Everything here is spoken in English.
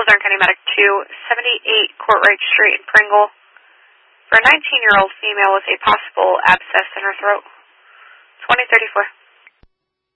Luzerne County Medic 2, 78 Courtright Street in Pringle, for a 19-year-old female with a possible abscess in her throat. 2034.